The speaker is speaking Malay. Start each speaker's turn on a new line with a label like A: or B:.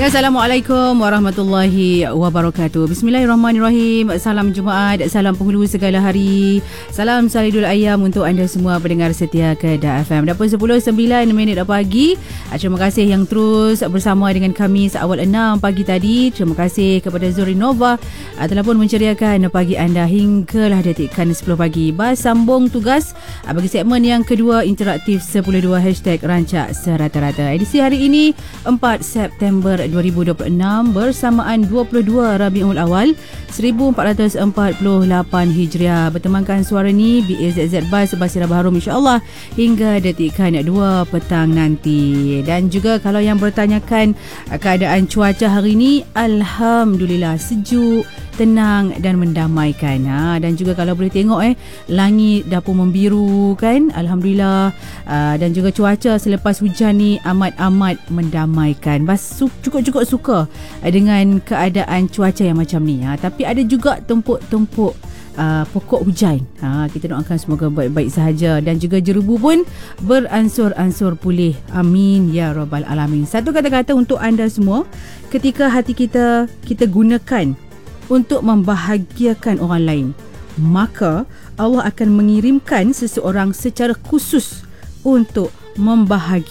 A: Ya, Assalamualaikum warahmatullahi wabarakatuh. Bismillahirrahmanirrahim. Salam Jumaat, salam penghulu segala hari. Salam Salidul Ayam untuk anda semua pendengar setia Kedah FM. Dah pun 10:09 pagi. Terima kasih yang terus bersama dengan kami seawal 6 pagi tadi. Terima kasih kepada Zuri Nova telah pun menceriakan pagi anda hinggalah detikkan 10 pagi. Sambung tugas bagi segmen yang kedua interaktif 10.2 #rancak serata-rata. Edisi hari ini 4 September 2026 bersamaan 22 Rabiul Awal 1448 Hijriah. Bertemankan suara ni BAZZ Bas Basira Baharum insya-Allah hingga detikkan 2 petang nanti. Dan juga kalau yang bertanyakan keadaan cuaca hari ni, alhamdulillah sejuk, tenang dan mendamaikan. Dan juga kalau boleh tengok langit dah pun membiru kan, alhamdulillah. Dan juga cuaca selepas hujan ni amat-amat mendamaikan. Bas cukup-cukup suka dengan keadaan cuaca yang macam ni. Tapi ada juga tumpuk-tumpuk pokok hujan. Kita doakan semoga baik-baik sahaja. Dan juga jerubu pun beransur-ansur pulih. Amin ya rabbal alamin. Satu kata-kata untuk anda semua, ketika hati kita gunakan untuk membahagiakan orang lain, maka Allah akan mengirimkan seseorang secara khusus untuk membahagiakan